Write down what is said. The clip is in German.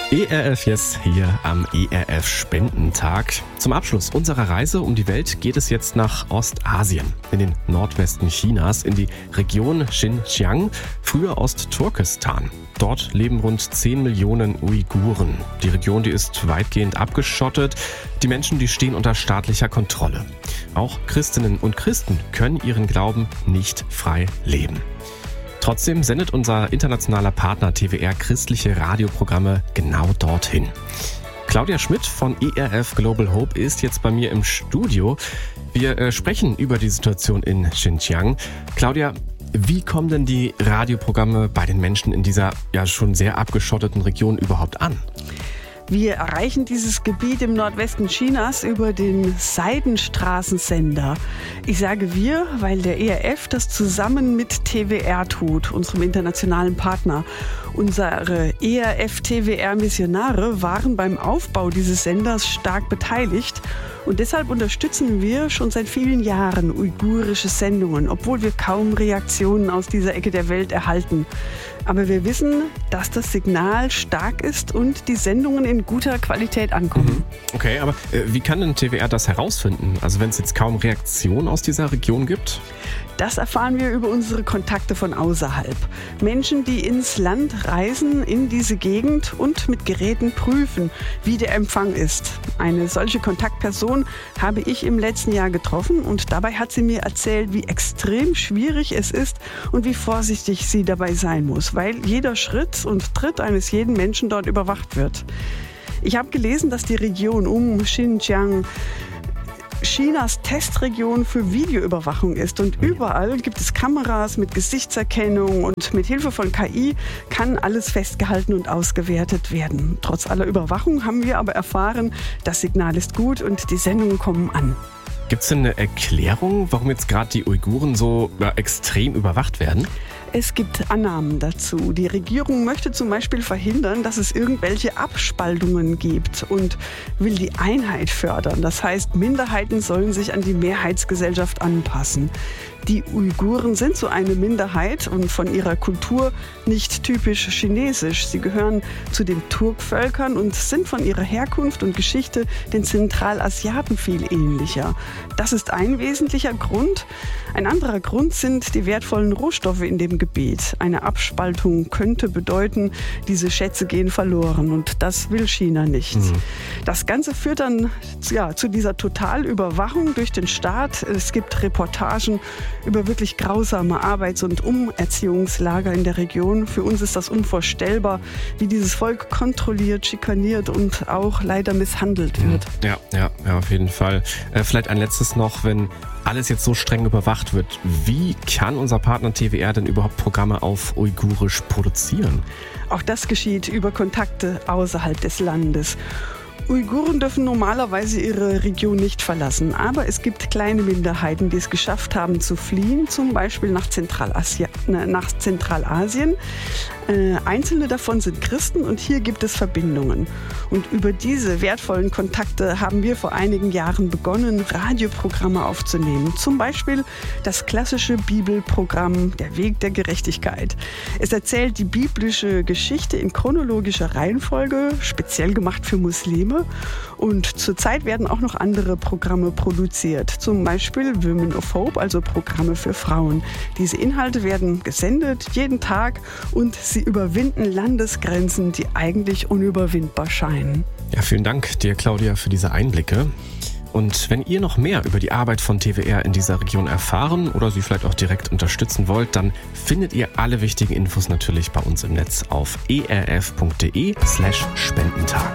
ERF Yes hier am ERF Spendentag. Zum Abschluss unserer Reise um die Welt geht es jetzt nach Ostasien, in den Nordwesten Chinas, in die Region Xinjiang, früher Ostturkestan. Dort leben rund 10 Millionen Uiguren. Die Region, die ist weitgehend abgeschottet. Die Menschen, die stehen unter staatlicher Kontrolle. Auch Christinnen und Christen können ihren Glauben nicht frei leben. Trotzdem sendet unser internationaler Partner TWR christliche Radioprogramme genau dorthin. Claudia Schmidt von ERF Global Hope ist jetzt bei mir im Studio. Wir sprechen über die Situation in Xinjiang. Claudia, wie kommen denn die Radioprogramme bei den Menschen in dieser ja schon sehr abgeschotteten Region überhaupt an? Wir erreichen dieses Gebiet im Nordwesten Chinas über den Seidenstraßensender. Ich sage wir, weil der ERF das zusammen mit TWR tut, unserem internationalen Partner. Unsere ERF-TWR-Missionare waren beim Aufbau dieses Senders stark beteiligt. Und deshalb unterstützen wir schon seit vielen Jahren uigurische Sendungen, obwohl wir kaum Reaktionen aus dieser Ecke der Welt erhalten. Aber wir wissen, dass das Signal stark ist und die Sendungen in guter Qualität ankommen. Okay, aber wie kann denn TWR das herausfinden? Also wenn es jetzt kaum Reaktionen aus dieser Region gibt? Das erfahren wir über unsere Kontakte von außerhalb. Menschen, die ins Land reisen, in diese Gegend und mit Geräten prüfen, wie der Empfang ist. Eine solche Kontaktperson habe ich im letzten Jahr getroffen und dabei hat sie mir erzählt, wie extrem schwierig es ist und wie vorsichtig sie dabei sein muss, weil jeder Schritt und Tritt eines jeden Menschen dort überwacht wird. Ich habe gelesen, dass die Region um Xinjiang Chinas Testregion für Videoüberwachung ist und überall gibt es Kameras mit Gesichtserkennung und mit Hilfe von KI kann alles festgehalten und ausgewertet werden. Trotz aller Überwachung haben wir aber erfahren, das Signal ist gut und die Sendungen kommen an. Gibt es denn eine Erklärung, warum jetzt gerade die Uiguren so extrem überwacht werden? Es gibt Annahmen dazu. Die Regierung möchte zum Beispiel verhindern, dass es irgendwelche Abspaltungen gibt und will die Einheit fördern. Das heißt, Minderheiten sollen sich an die Mehrheitsgesellschaft anpassen. Die Uiguren sind so eine Minderheit und von ihrer Kultur nicht typisch chinesisch. Sie gehören zu den Turkvölkern und sind von ihrer Herkunft und Geschichte den Zentralasiaten viel ähnlicher. Das ist ein wesentlicher Grund. Ein anderer Grund sind die wertvollen Rohstoffe in dem Gebiet. Eine Abspaltung könnte bedeuten, diese Schätze gehen verloren und das will China nicht. Das Ganze führt dann zu dieser Totalüberwachung durch den Staat. Es gibt Reportagen über wirklich grausame Arbeits- und Umerziehungslager in der Region. Für uns ist das unvorstellbar, wie dieses Volk kontrolliert, schikaniert und auch leider misshandelt wird. Ja, auf jeden Fall. Vielleicht ein letztes noch, wenn alles jetzt so streng überwacht wird, wie kann unser Partner TWR denn überhaupt Programme auf Uigurisch produzieren? Auch das geschieht über Kontakte außerhalb des Landes. Uiguren dürfen normalerweise ihre Region nicht verlassen, aber es gibt kleine Minderheiten, die es geschafft haben zu fliehen, zum Beispiel nach Zentralasien. Einzelne davon sind Christen und hier gibt es Verbindungen. Und über diese wertvollen Kontakte haben wir vor einigen Jahren begonnen, Radioprogramme aufzunehmen. Zum Beispiel das klassische Bibelprogramm Der Weg der Gerechtigkeit. Es erzählt die biblische Geschichte in chronologischer Reihenfolge, speziell gemacht für Muslime. Und zurzeit werden auch noch andere Programme produziert, zum Beispiel Women of Hope, also Programme für Frauen. Diese Inhalte werden gesendet jeden Tag und sie überwinden Landesgrenzen, die eigentlich unüberwindbar scheinen. Ja, vielen Dank dir, Claudia, für diese Einblicke. Und wenn ihr noch mehr über die Arbeit von TWR in dieser Region erfahren oder sie vielleicht auch direkt unterstützen wollt, dann findet ihr alle wichtigen Infos natürlich bei uns im Netz auf erf.de/Spendentag.